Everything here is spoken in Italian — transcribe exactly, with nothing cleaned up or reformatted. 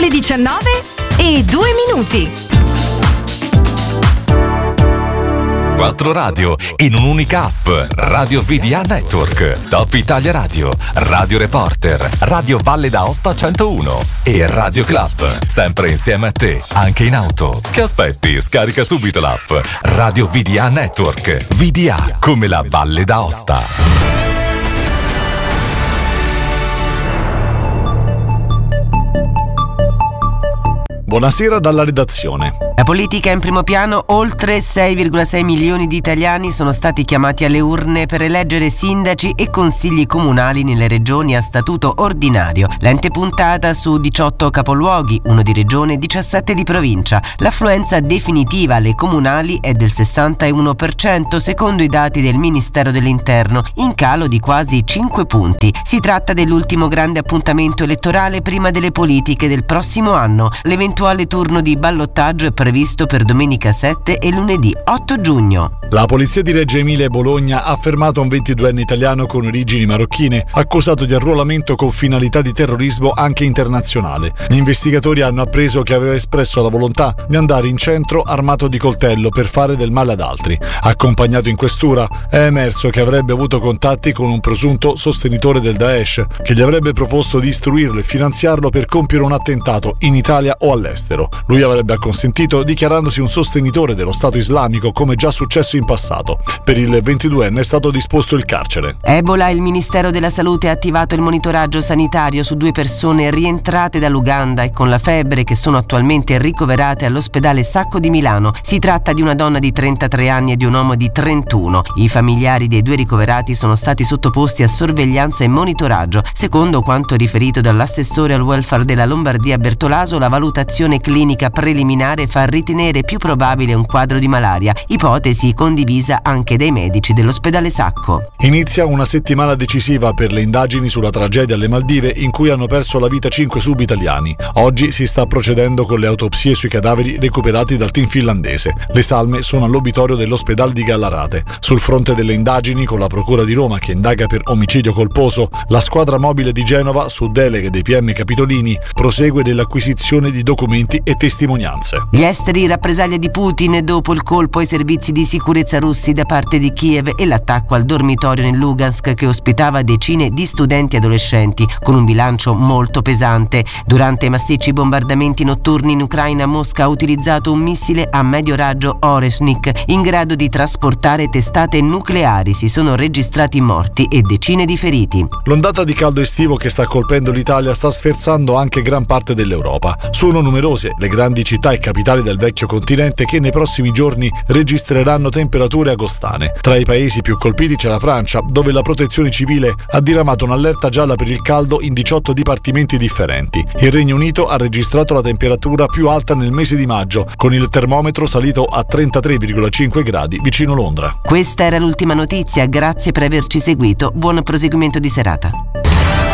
diciannove e due minuti. Quattro radio in un'unica app. Radio V D A Network, Top Italia Radio, Radio Reporter, Radio Valle d'Aosta centouno e Radio Club. Sempre insieme a te, anche in auto. Che aspetti? Scarica subito l'app. Radio V D A Network. V D A come la Valle d'Aosta. Buonasera dalla redazione. La politica in primo piano. Oltre sei virgola sei milioni di italiani sono stati chiamati alle urne per eleggere sindaci e consigli comunali nelle regioni a statuto ordinario. L'ente puntata su diciotto capoluoghi, uno di regione e diciassette di provincia. L'affluenza definitiva alle comunali è del sessantuno per cento secondo i dati del Ministero dell'Interno, in calo di quasi cinque punti. Si tratta dell'ultimo grande appuntamento elettorale prima delle politiche del prossimo anno. L'eventuale turno di ballottaggio è previsto per domenica sette e lunedì otto giugno. La polizia di Reggio Emilia e Bologna ha fermato un ventiduenne italiano con origini marocchine, accusato di arruolamento con finalità di terrorismo anche internazionale. Gli investigatori hanno appreso che aveva espresso la volontà di andare in centro armato di coltello per fare del male ad altri. Accompagnato in questura, è emerso che avrebbe avuto contatti con un presunto sostenitore del Daesh, che gli avrebbe proposto di istruirlo e finanziarlo per compiere un attentato in Italia o all'estero. Lui avrebbe acconsentito dichiarandosi un sostenitore dello Stato islamico, come già successo in passato. Per il ventiduenne è stato disposto il carcere. Ebola. Il Ministero della Salute ha attivato il monitoraggio sanitario su due persone rientrate dall'Uganda e con la febbre che sono attualmente ricoverate all'ospedale Sacco di Milano. Si tratta di una donna di trentatré anni e di un uomo di trentuno. I familiari dei due ricoverati sono stati sottoposti a sorveglianza e monitoraggio. Secondo quanto riferito dall'assessore al welfare della Lombardia Bertolaso, la valutazione clinica preliminare fa ritenere più probabile un quadro di malaria, ipotesi condivisa anche dai medici dell'ospedale Sacco. Inizia una settimana decisiva per le indagini sulla tragedia alle Maldive in cui hanno perso la vita cinque subitaliani. Oggi si sta procedendo con le autopsie sui cadaveri recuperati dal team finlandese. Le salme sono all'obitorio dell'ospedale di Gallarate. Sul fronte delle indagini, con la Procura di Roma che indaga per omicidio colposo, la squadra mobile di Genova, su deleghe dei P M Capitolini, prosegue nell'acquisizione di documenti e testimonianze. Gli esteri, rappresaglia di Putin dopo il colpo ai servizi di sicurezza russi da parte di Kiev e l'attacco al dormitorio nel Lugansk che ospitava decine di studenti adolescenti, con un bilancio molto pesante. Durante i massicci bombardamenti notturni in Ucraina, Mosca ha utilizzato un missile a medio raggio Oreshnik in grado di trasportare testate nucleari. Si sono registrati morti e decine di feriti. L'ondata di caldo estivo che sta colpendo l'Italia sta sferzando anche gran parte dell'Europa. Sono numerose le grandi città e capitali del vecchio continente che nei prossimi giorni registreranno temperature agostane. Tra i paesi più colpiti c'è la Francia, dove la protezione civile ha diramato un'allerta gialla per il caldo in diciotto dipartimenti differenti. Il Regno Unito ha registrato la temperatura più alta nel mese di maggio, con il termometro salito a trentatré virgola cinque gradi vicino Londra. Questa era l'ultima notizia, grazie per averci seguito, buon proseguimento di serata.